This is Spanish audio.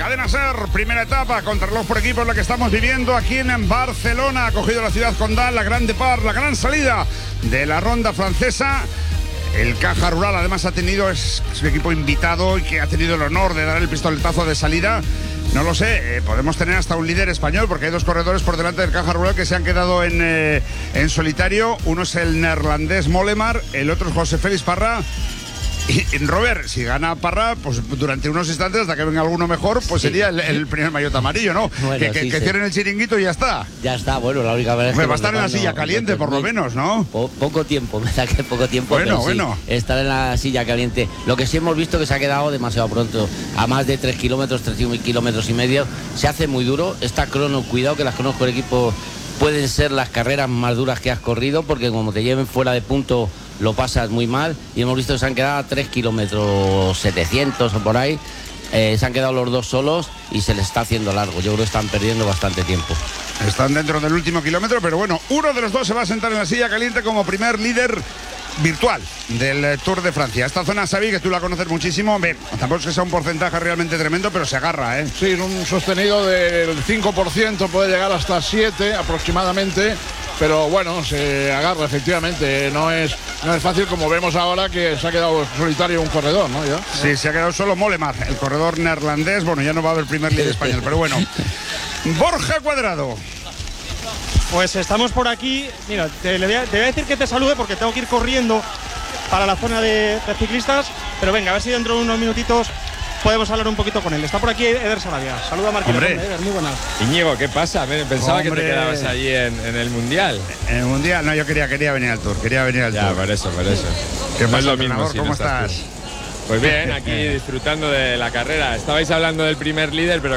Cadena Ser, primera etapa, contrarreloj por equipos, la que estamos viviendo aquí en Barcelona. Ha cogido la ciudad condal, la gran départ, la gran salida de la ronda francesa. El Caja Rural además ha tenido, es un equipo invitado y que ha tenido el honor de dar el pistoletazo de salida. No lo sé, podemos tener hasta un líder español porque hay dos corredores por delante del Caja Rural que se han quedado en solitario. Uno es el neerlandés Mollema, el otro es José Félix Parra. Y Robert, si gana Parra, pues durante unos instantes, hasta que venga alguno mejor, pues sí, sería el primer maillot amarillo, ¿no? Bueno, que cierren el chiringuito y ya está. Ya está, bueno, la única verdad es que va a estar en la silla caliente, por lo menos, ¿no? Poco tiempo, me da que poco tiempo. Bueno, pero sí, estar en la silla caliente. Lo que sí hemos visto que se ha quedado demasiado pronto, a más de 3 kilómetros, 3 kilómetros y medio. Se hace muy duro. Esta crono, cuidado que las cronos por equipo pueden ser las carreras más duras que has corrido, porque como te lleven fuera de punto lo pasas muy mal, y hemos visto que se han quedado a 3 kilómetros 700 o por ahí. Se han quedado los dos solos y se les está haciendo largo. Yo creo que están perdiendo bastante tiempo. Están dentro del último kilómetro, pero bueno, uno de los dos se va a sentar en la silla caliente como primer líder virtual del Tour de Francia. Esta zona, Xavi, que tú la conoces muchísimo, tampoco es que sea un porcentaje realmente tremendo, pero se agarra, ¿eh? Sí, un sostenido del 5%, puede llegar hasta 7 aproximadamente, pero bueno, se agarra efectivamente. No es fácil, como vemos ahora que se ha quedado solitario un corredor, ¿no? ¿Ya? Sí, se ha quedado solo Mollema, el corredor neerlandés. Bueno, ya no va a haber primer líder español, pero bueno. Borja Cuadrado. Pues estamos por aquí. Mira, te voy a decir que te salude porque tengo que ir corriendo para la zona de ciclistas. Pero venga, a ver si dentro de unos minutitos podemos hablar un poquito con él. Está por aquí Eder Sarabia. Saluda a Marquino. Eder, muy buenas. Íñigo, ¿qué pasa? Pensaba que te quedabas allí en el Mundial. En el Mundial, no, yo quería venir al Tour. Ya, por eso. ¿Qué pasa, es lo mismo, ¿Cómo estás? Pues bien, aquí disfrutando de la carrera. Estabais hablando del primer líder, pero